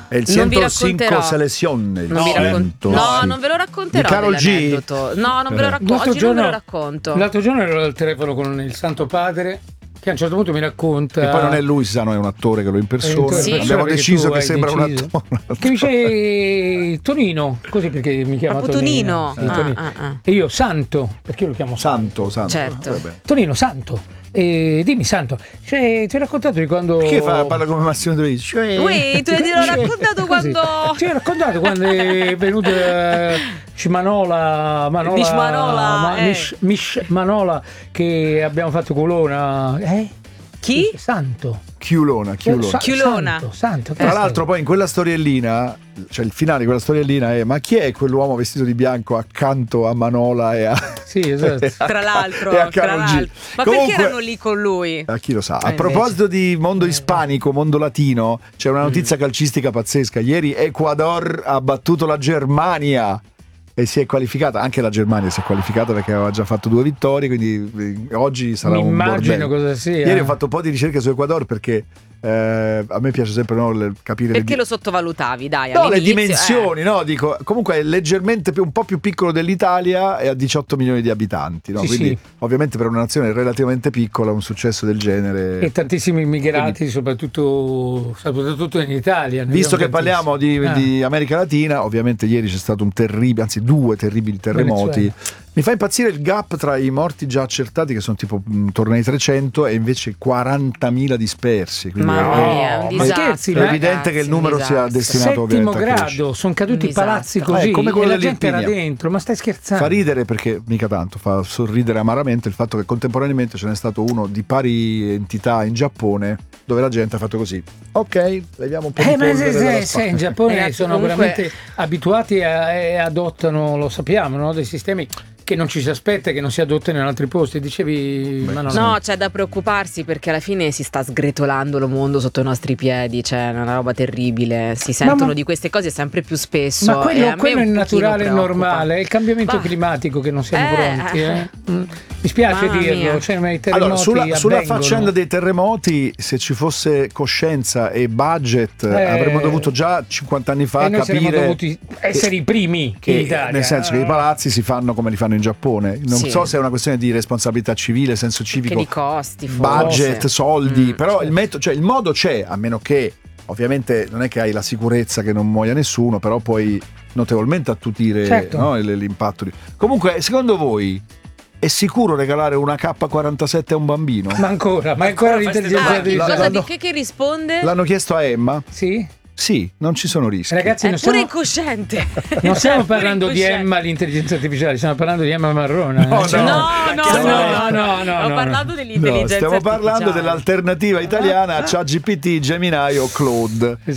È il Non vi 105 racconterò. selezione. Non vi no, non ve lo racconterò. Di Karol G? dell'aneddoto. No, non ve lo racconto. Oggi non ve lo racconto. L'altro giorno ero al telefono con il Santo Padre, che a un certo punto mi racconta. E poi non è lui, Sano, è un attore che lo impersona. Sì. Abbiamo Perché deciso tu che hai sembra deciso. un attore. Che dice Tonino, così perché mi chiama Proprio Tonino. Tonino. E io Santo, perché io lo chiamo Santo. Certo. Vabbè. Tonino Santo. Dimmi Santo, cioè, ti ho raccontato di quando. Perché parla come Massimo De Risi? Ui, tu l'ho raccontato Così. quando. Ti ho raccontato quando è venuta Mish Manola che abbiamo fatto Colonna. Chi? Santo. Chiulona. Chiulona. Santo. Tra l'altro poi in quella storiellina, cioè il finale di quella storiellina è: ma chi è quell'uomo vestito di bianco accanto a Manola e a... Sì, esatto. Tra l'altro, e a Karol G? Ma Comunque, perché erano lì con lui? chi lo sa. A invece. proposito di mondo ispanico, mondo latino, c'è una notizia calcistica pazzesca. Ieri Ecuador ha battuto la Germania e si è qualificata. Anche la Germania si è qualificata perché aveva già fatto 2 vittorie, quindi oggi sarà un immagino bordello. cosa sia. Ieri ho fatto un po' di ricerca su Ecuador perché a me piace sempre capire Perché lo sottovalutavi, dai, le all'inizio, dimensioni, no? Dico, comunque è leggermente un po' più piccolo dell'Italia e ha 18 milioni di abitanti, no? Sì, Quindi sì. ovviamente per una nazione relativamente piccola un successo del genere. E tantissimi immigrati, soprattutto in Italia. Visto che parliamo di America Latina, ovviamente ieri c'è stato due terribili terremoti. Venezuela. Mi fa impazzire il gap tra i morti già accertati, che sono tipo intorno ai 300, e invece 40.000 dispersi. Quindi Mamma mia, è un ma disastro. scherzi, è evidente che il numero sia destinato Settimo ovviamente a crescere. grado, sono caduti Un disastro. palazzi così come e quello la gente era dell'Irpinia. dentro, ma stai scherzando? Fa ridere perché mica tanto, fa sorridere amaramente il fatto che contemporaneamente ce n'è stato uno di pari entità in Giappone dove la gente ha fatto così. Ok, leviamo un po' di Ma polvere dalla se spalla. in Giappone Ragazzi, sono comunque- veramente abituati e adottano, lo sappiamo, no? Dei sistemi che non ci si aspetta che non si adottano in altri posti. Dicevi, ma No, c'è da preoccuparsi perché alla fine si sta sgretolando il mondo sotto i nostri piedi, cioè è una roba terribile, si sentono di queste cose sempre più spesso. Ma quello, e a me quello è un naturale e pochino preoccupa. normale, è il cambiamento Bah. climatico che non siamo pronti. Mi spiace Mamma dirlo, mia. cioè, ma i Allora, terremoti sulla avvengono. faccenda dei terremoti, se ci fosse coscienza e budget, avremmo dovuto già 50 anni fa e noi saremmo capire dovuti essere i primi che, in Italia. nel senso che i palazzi si fanno come li fanno in Giappone. Non Sì. so se è una questione di responsabilità civile, senso Che civico, di costi, forse. budget, soldi, però certo. il modo c'è, a meno che ovviamente non è che hai la sicurezza che non muoia nessuno, però puoi notevolmente attutire, Certo. no, l'impatto. Comunque, secondo voi è sicuro regalare una K47 a un bambino? Ma ancora l'intelligenza artificiale. Che risponde? L'hanno chiesto a Emma? Sì? Sì, non ci sono rischi. Ragazzi, È non pure stiamo, incosciente. non stiamo È pure parlando di incosciente. Emma, l'intelligenza artificiale, stiamo parlando di Emma Marrona. No, Cioè, No, no. Ho parlato dell'intelligenza Stiamo parlando artificiale. dell'alternativa italiana a ChatGPT, Gemini o Claude.